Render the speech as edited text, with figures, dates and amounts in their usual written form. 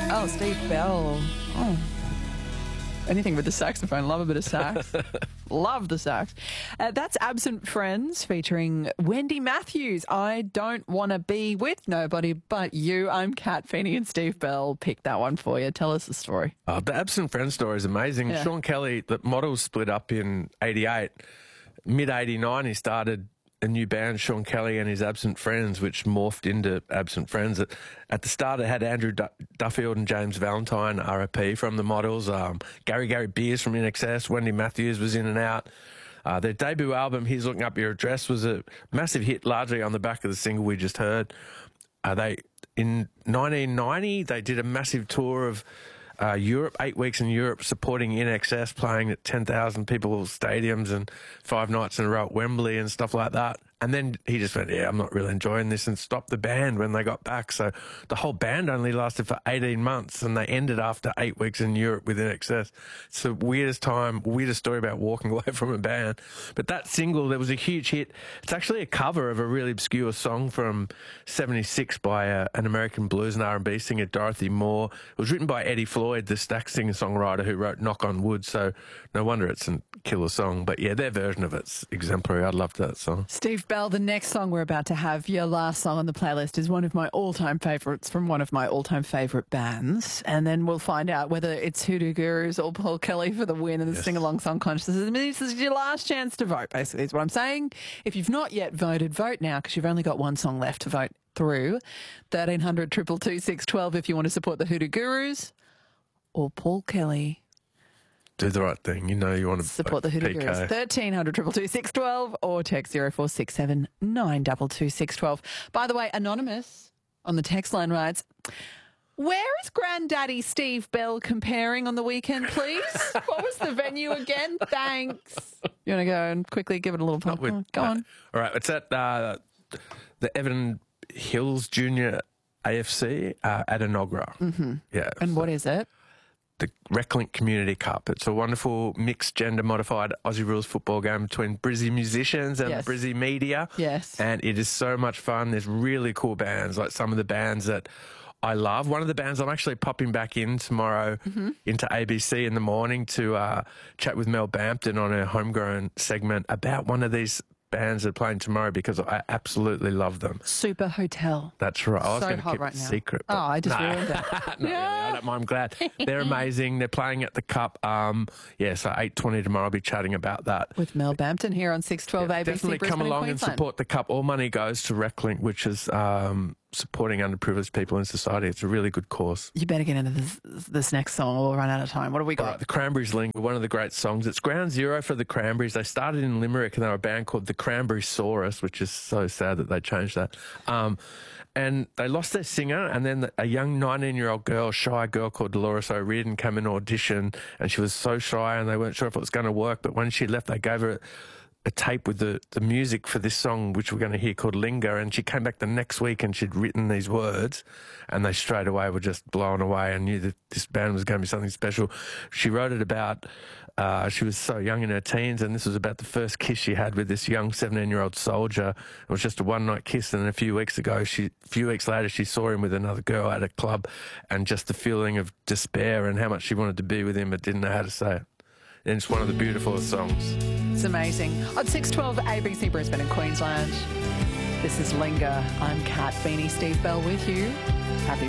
Oh, Steve Bell. Oh. Anything with the saxophone. Love a bit of sax. Love the sax. That's Absent Friends featuring Wendy Matthews. I don't want to be with nobody but you. I'm Kat Feeney and Steve Bell picked that one for you. Tell us the story. The Absent Friends story is amazing. Yeah. Sean Kelly, the Models split up in 88. Mid-89, he started a new band, Sean Kelly and his Absent Friends, which morphed into Absent Friends. At the start, it had Andrew Duffield and James Valentine, RIP, from the Models. Gary Beers from INXS. Wendy Matthews was in and out. Their debut album, Here's Looking Up Your Address, was a massive hit, largely on the back of the single we just heard. In 1990, they did a massive tour of Europe, 8 weeks in Europe, supporting INXS, playing at 10,000 people stadiums and 5 nights in a row at Wembley and stuff like that. And then he just went, I'm not really enjoying this, and stopped the band when they got back. So the whole band only lasted for 18 months, and they ended after 8 weeks in Europe with INXS. It's the weirdest story about walking away from a band. But that single, there was a huge hit. It's actually a cover of a really obscure song from 76 by an American blues and R&B singer, Dorothy Moore. It was written by Eddie Floyd, the Stax singer-songwriter who wrote Knock on Wood, so no wonder it's a killer song. But yeah, their version of it's exemplary. I loved that song. Steve Bell, the next song we're about to have, your last song on the playlist, is one of my all-time favourites from one of my all-time favourite bands. And then we'll find out whether it's Hoodoo Gurus or Paul Kelly for the win in the sing-along song contest. This is your last chance to vote, basically, is what I'm saying. If you've not yet voted, vote now, because you've only got one song left to vote through. 1300 222 612 if you want to support the Hoodoo Gurus or Paul Kelly. Do the right thing. You know you want to support the Hoodoo Gurus. 1300 222 612 or text 0467 922 612. By the way, Anonymous on the text line writes, where is Granddaddy Steve Bell comparing on the weekend, please? What was the venue again? Thanks. You want to go and quickly give it a little pump? Go on. All right. It's at the Evan Hills Junior AFC at Enoggera. Mm-hmm. Yeah. And what is it? The Reclink Community Cup. It's a wonderful mixed gender modified Aussie rules football game between Brizzy musicians and Brizzy media. Yes. And it is so much fun. There's really cool bands, like some of the bands that I love. One of the bands I'm actually popping back in tomorrow into ABC in the morning to chat with Mel Bampton on a homegrown segment about one of these bands that are playing tomorrow, because I absolutely love them. Super Hotel. That's right. I was So going to hot keep right it now. secret. Oh, I just ruined that. Not really. I don't mind. I'm glad. They're amazing. They're playing at the Cup. So 8:20 tomorrow. I'll be chatting about that. With Mel Bampton here on 612 ABC Definitely Brisbane come along and Queensland. support the Cup. All money goes to Reclink, which is supporting underprivileged people in society. It's a really good cause. You better get into this next song or we'll run out of time. What have we got? All right, the Cranberries Link, one of the great songs. It's ground zero for the Cranberries. They started in Limerick and they were a band called the Cranberry Saurus, which is so sad that they changed that. And they lost their singer, and then a young 19-year-old girl, shy girl called Dolores O'Riordan, came in audition, and she was so shy and they weren't sure if it was going to work. But when she left, they gave her a tape with the music for this song, which we're going to hear, called Linger, and she came back the next week and she'd written these words, and they straight away were just blown away and knew that this band was going to be something special. She wrote it about, she was so young in her teens, and this was about the first kiss she had with this young 17-year-old soldier. It was just a one-night kiss, and then a few weeks later she saw him with another girl at a club, and just the feeling of despair and how much she wanted to be with him but didn't know how to say it. And it's one of the beautifulest songs. It's amazing. On 612 ABC Brisbane and Queensland, this is Linger. I'm Kat Feeney, Steve Bell with you. Happy